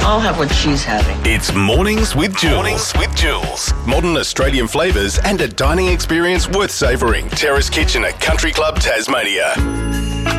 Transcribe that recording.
I'll have what she's having. It's Mornings with Jules. Modern Australian flavours and a dining experience worth savouring. Terrace Kitchen at Country Club Tasmania.